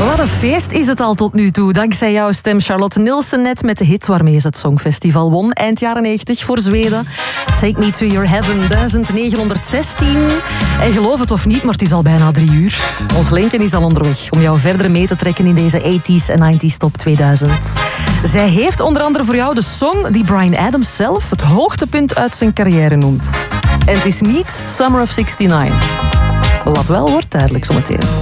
Wat een feest is het al tot nu toe. Dankzij jouw stem, Charlotte Nilsen, net met de hit waarmee ze het Songfestival won. Eind jaren 90 voor Zweden. Take Me To Your Heaven, 1916. En geloof het of niet, maar het is al bijna 3 uur. Ons Lenken is al onderweg om jou verder mee te trekken in deze 80s en 90s top 2000. Zij heeft onder andere voor jou de song die Bryan Adams zelf het hoogtepunt uit zijn carrière noemt. En het is niet Summer of '69. Wat wel wordt duidelijk zometeen.